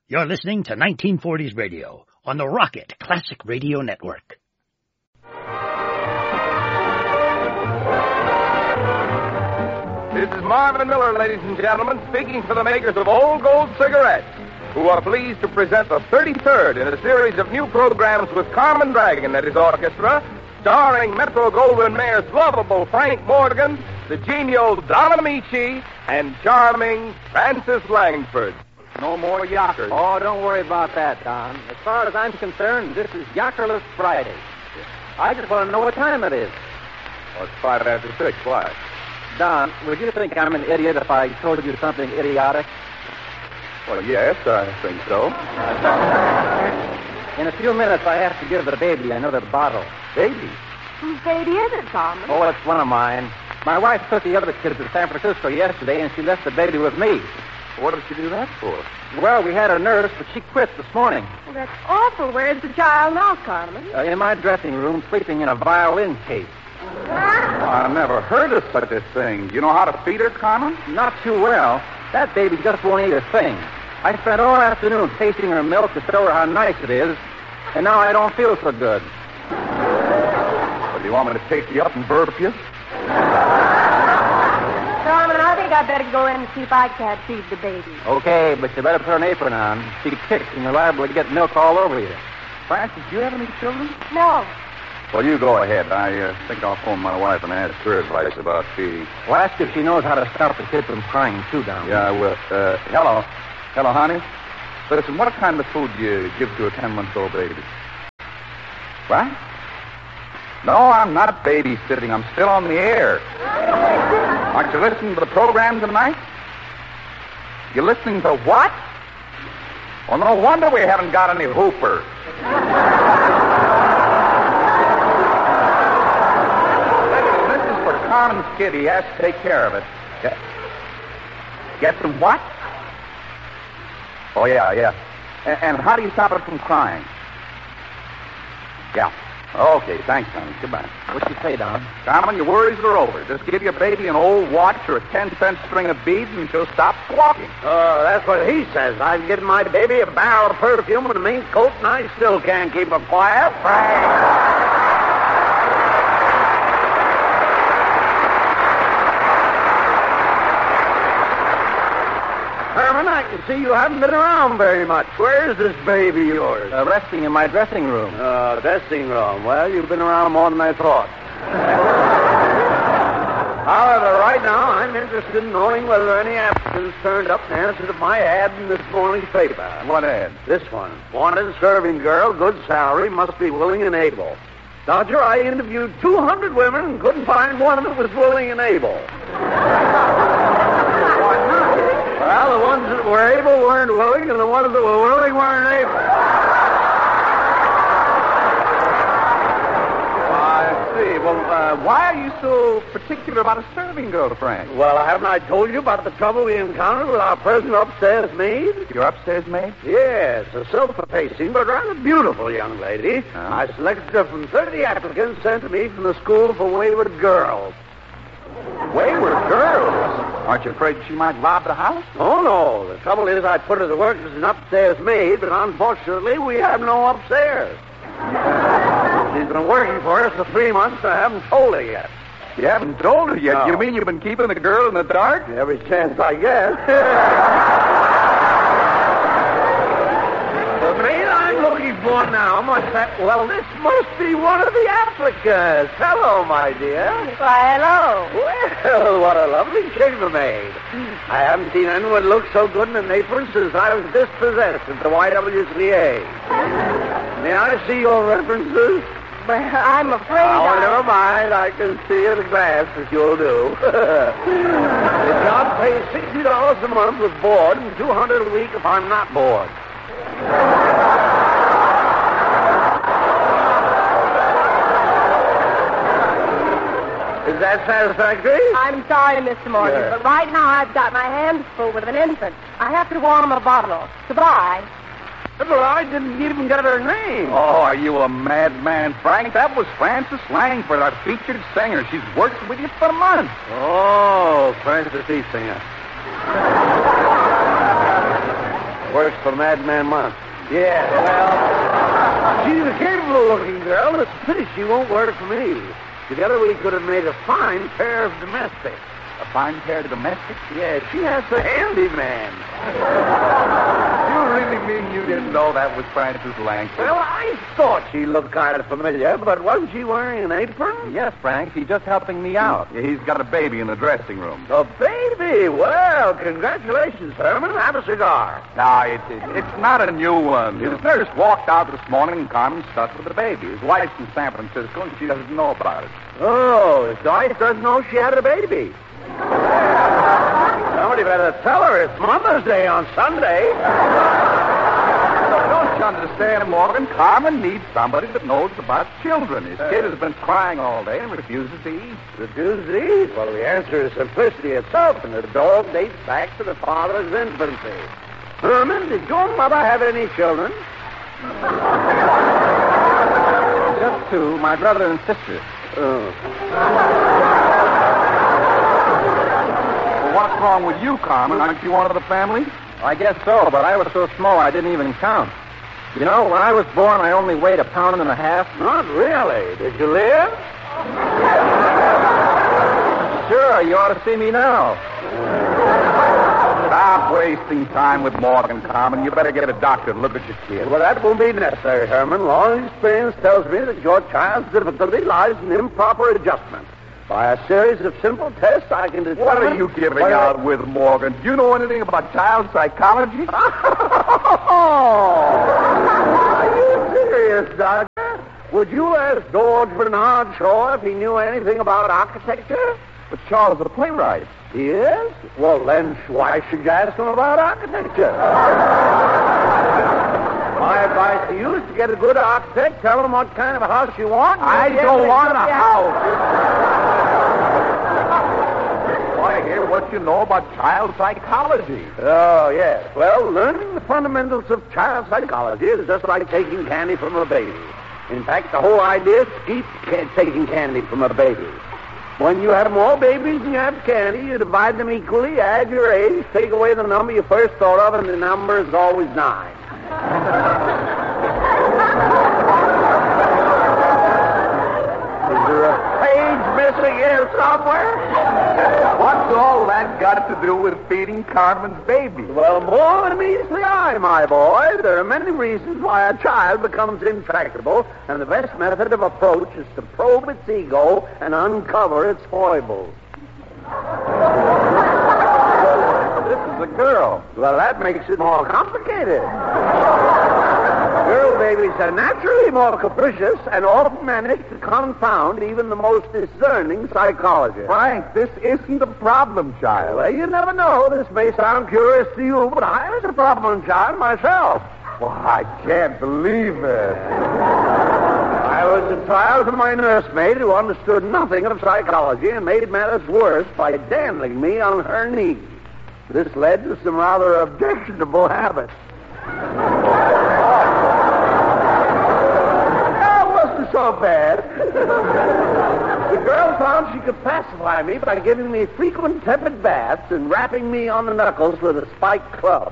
You're listening to 1940s Radio on the Rocket Classic Radio Network. This is Marvin Miller, ladies and gentlemen, speaking for the makers of Old Gold cigarettes, who are pleased to present the 33rd in a series of new programs with Carmen Dragon and his orchestra, starring Metro-Goldwyn-Mayer's lovable Frank Morgan, the genial Don Amici, and charming Francis Langford. No more yackers. Oh, don't worry about that, Don. As far as I'm concerned, this is Yackerless Friday. I just want to know what time it is. Well, it's 5 after 6. Why? Don, would you think I'm an idiot if I told you something idiotic? Well, yes, I think so. In a few minutes, I have to give the baby another bottle. Baby? Whose baby is it, Carmen? Oh, it's one of mine. My wife took the other kids to San Francisco yesterday, and she left the baby with me. What did she do that for? Well, we had a nurse, but she quit this morning. Well, that's awful. Where's the child now, Carmen? In my dressing room, sleeping in a violin case. I never heard of such a thing. Do you know how to feed her, Carmen? Not too well. That baby just won't eat a thing. I spent all afternoon tasting her milk to show her how nice it is, and now I don't feel so good. Well, do you want me to take you up and burp you? Carmen, I think I'd better go in and see if I can't feed the baby. Okay, but you better put an apron on. She kicks and you're liable to get milk all over you. Francis, do you have any children? No. Well, you go ahead. I think I'll phone my wife and ask her advice about feeding. Well, ask if she knows how to stop the kid from crying, too, Don. Yeah, I will. Hello. Hello, honey. Listen, what kind of food do you give to a 10-month-old baby? What? No, I'm not babysitting. I'm still on the air. Aren't you listening to the program tonight? You listening to what? Well, no wonder we haven't got any hoopers. This is for Carmen's kid. He has to take care of it. Get some what? Oh, yeah. And how do you stop it from crying? Yeah. Okay, thanks, honey. Goodbye. What'd you say, Don? Carmen, your worries are over. Just give your baby an old watch or a 10-cent string of beads and she'll stop squawking. That's what he says. I've given my baby a barrel of perfume and a mink coat, and I still can't keep her quiet. Herman, I can see you haven't been around very much. Where is this baby of yours? Resting in my dressing room. Dressing room. Well, you've been around more than I thought. However, right now, I'm interested in knowing whether any applicants turned up in answer to my ad in this morning's paper. What ad? This one. Wanted serving girl, good salary, must be willing and able. Dodger, I interviewed 200 women and couldn't find one that was willing and able. Well, the ones that were able weren't willing, and the ones that were willing weren't able. I see. Well, why are you so particular about a serving girl, Frank? Well, haven't I told you about the trouble we encountered with our present upstairs maid? Your upstairs maid? Yes, a self-effacing but rather beautiful young lady. I selected her from 30 applicants sent to me from the School for Wayward Girls. Wayward girls? Aren't you afraid she might rob the house? Oh, no. The trouble is I put her to work as an upstairs maid, but unfortunately we have no upstairs. She's been working for us for 3 months. I haven't told her yet. You haven't told her yet? No. You mean you've been keeping the girl in the dark? Every chance I get. The maid I'm looking for now must have... Well, this must be one of the applicants. Hello, my dear. Why, hello. Well, what a lovely chambermaid. I haven't seen anyone look so good in an apron since I was dispossessed at the YWCA. May I see your references? But I'm afraid Never mind. I can see at a glance that you'll do. The job pays $60 a month with board and $200 a week if I'm not bored. Is that satisfactory? I'm sorry, Mr. Morgan, Yeah. but right now I've got my hands full with an infant. I have to warm a bottle. Goodbye. Well, I didn't even get her name. Oh, are you a madman, Frank? That was Frances Langford, our featured singer. She's worked with you for a month. Oh, Francis Eastinger. works for Madman Month. Yeah, well, she's a capable-looking girl. It's a pity she won't work for me. Together we could have made a fine pair of domestics. A fine pair of domestics? Yeah, she has the handyman. You really mean you didn't know that was Frances Langston? Well, I thought she looked kind of familiar, but wasn't she wearing an apron? Yes, Frank. He's just helping me out. He's got a baby in the dressing room. A baby? Well, congratulations, Herman. Have a cigar. No, it's not a new one. His nurse walked out this morning and Carmen's stuck with the baby. His wife's in San Francisco and she doesn't know about it. Oh, his wife doesn't know she had a baby. Somebody better tell her it's Mother's Day on Sunday. Don't you understand, Morgan? Carmen needs somebody that knows about children. His kid has been crying all day and refuses to eat. Refuses to eat? Well, the answer is simplicity itself, and the dog dates back to the father's infancy. Herman, did your mother have any children? Just two, my brother and sister. What's wrong with you, Carmen? Aren't you one of the family? I guess so, but I was so small I didn't even count. You know, when I was born, I only weighed 1.5 pounds. Not really. Did you live? Sure, you ought to see me now. Stop wasting time with Morgan, Carmen. You better get a doctor to look at your kid. Well, that won't be necessary, Herman. Long experience tells me that your child's difficulty lies in improper adjustment. By a series of simple tests, I can determine... What are you giving out with, Morgan? Do you know anything about child psychology? Are you serious, Doctor? Would you ask George Bernard Shaw if he knew anything about architecture? But Shaw's a playwright. He is? Well, then why should you ask him about architecture? My advice to you is to get a good architect, tell him what kind of a house you want. I don't want a house. I hear what you know about child psychology. Oh, yes. Well, learning the fundamentals of child psychology is just like taking candy from a baby. In fact, the whole idea is to keep taking candy from a baby. When you have more babies than you have candy, you divide them equally, add your age, take away the number you first thought of, and the number is always 9. Is there a page missing here somewhere? What's all that got to do with feeding Carmen's baby? Well, more than meets the eye, my boy. There are many reasons why a child becomes intractable, and the best method of approach is to probe its ego and uncover its foibles. This is a girl. Well, that makes it more complicated. Girl babies are naturally more capricious and often manage to confound even the most discerning psychologist. Frank, this isn't a problem child. Well, you never know. This may sound curious to you, but I was a problem child myself. Well, I can't believe it. I was a trial to my nursemaid who understood nothing of psychology and made matters worse by dandling me on her knee. This led to some rather objectionable habits. So bad. The girl found she could pacify me by giving me frequent tepid baths and rapping me on the knuckles with a spiked club.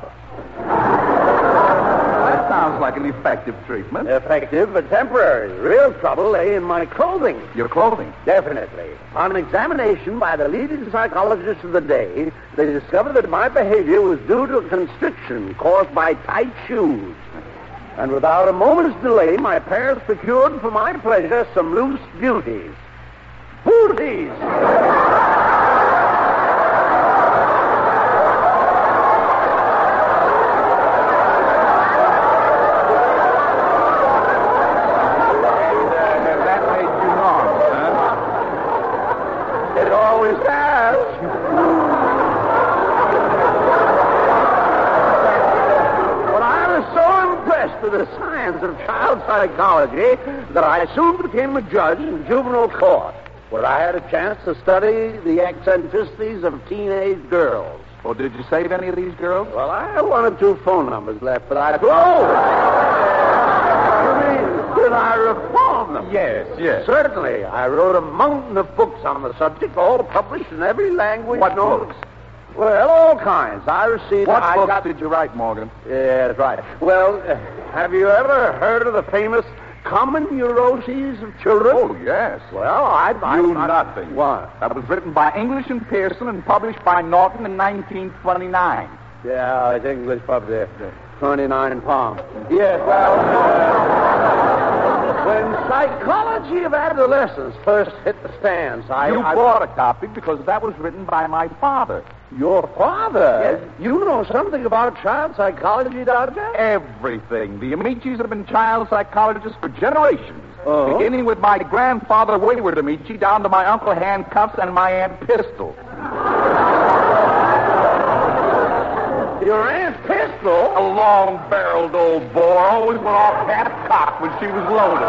That sounds like an effective treatment. Effective, but temporary. The real trouble lay in my clothing. Your clothing? Definitely. On examination by the leading psychologists of the day, they discovered that my behavior was due to a constriction caused by tight shoes. And without a moment's delay, my parents procured for my pleasure some loose beauties. Booties! That made you wrong, huh? It always has. To the science of child psychology that I soon became a judge in juvenile court, where I had a chance to study the eccentricities of teenage girls. Oh, did you save any of these girls? Well, I have 1 or 2 phone numbers left, but I... Oh! You mean, did I reform them? Yes. Certainly. I wrote a mountain of books on the subject, all published in every language. What books? Well, all kinds. I received... What books did you write, Morgan? Yeah, that's right. Well, have you ever heard of the famous Common Neuroses of Children? Oh, yes. Well, I nothing. What? That was written by English and Pearson and published by Norton in 1929. Yeah, it's English published. 29 in Palm. Yes, well, when Psychology of Adolescence first hit the stands, I bought a copy because that was written by my father. Your father? Yes. You know something about child psychology, Doctor? Everything. The Amicis have been child psychologists for generations. Oh? Beginning with my grandfather, Wayward Amici, down to my Uncle Handcuffs and my Aunt Pistol. Your Aunt Pistol? A long-barreled old bore, always went off half-cocked when she was loaded.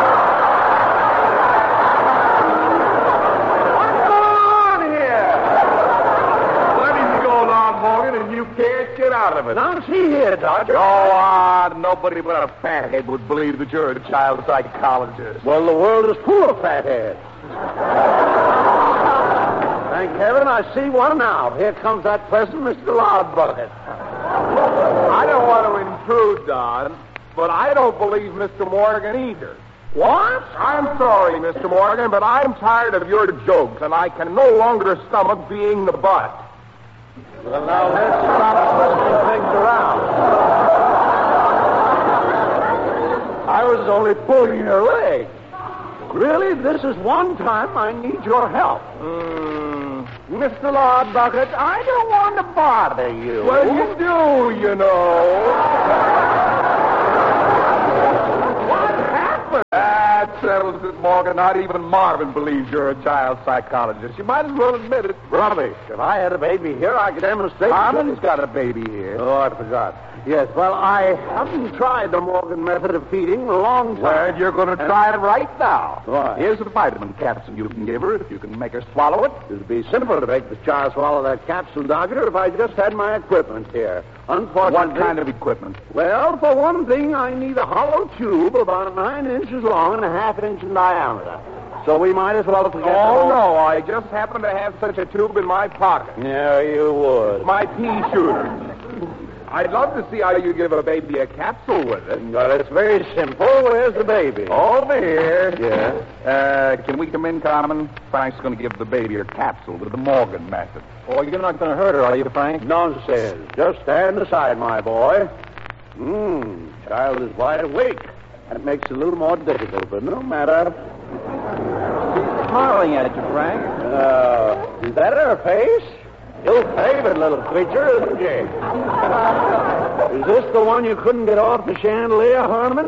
What's going on here? Plenty's going on, Morgan, and you can't get out of it. Now, see here, Doctor. Go on. Nobody but a fathead would believe that you're a child psychologist. Well, the world is full of fatheads. Thank heaven, I see one now. Here comes that pleasant Mr. Loudbucket. I don't want to intrude, Don, but I don't believe Mr. Morgan either. What? I'm sorry, Mr. Morgan, but I'm tired of your jokes, and I can no longer stomach being the butt. Well, now, let's stop twisting things around. I was only pulling your leg. Really, this is one time I need your help. Mr. Loudbucket, I don't want to bother you. Well, you do, you know. What happened? That settles it, Morgan. Not even Marvin believes you're a child psychologist. You might as well admit it. Rubbish. If I had a baby here, I could demonstrate... Marvin's got a baby here. Oh, I forgot. Yes, well, I haven't tried the Morgan method of feeding in a long time. Well, you're going to try it right now. Why? Here's a vitamin capsule you can give her if you can make her swallow it. It'd be simple to make the child swallow that capsule, Doctor, if I just had my equipment here. Unfortunately... What kind of equipment? Well, for one thing, I need a hollow tube about 9 inches long and a ½ inch in diameter. So we might as well forget no, I just happen to have such a tube in my pocket. Yeah, you would. My pea shooter. I'd love to see how you give a baby a capsule with it. Well, it's very simple. Where's the baby? Over here. Yeah. Can we come in, Carmen? Frank's going to give the baby a capsule with the Morgan method. Oh, you're not going to hurt her, are you, Frank? Nonsense. Just stand aside, my boy. Child is wide awake. That makes it a little more difficult, but no matter. She's smiling at you, Frank. Is that her face? Ill-favored little creature, isn't she? Is this the one you couldn't get off the chandelier, Harmon?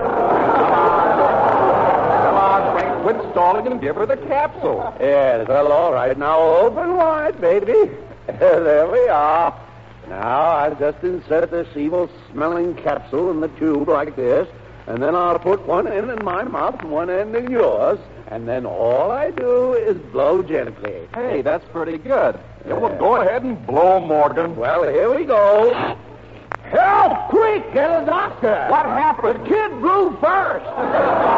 Come on, Frank, quit stalling and give her the capsule. Yes, well, all right. Now open wide, baby. There we are. Now I'll just insert this evil-smelling capsule in the tube like this, and then I'll put one end in my mouth and one end in yours, and then all I do is blow gently. Hey, that's pretty good. Yeah, well, go ahead and blow, Morgan. Well, here we go. Help! Quick! Get a doctor! What happened? The kid blew first.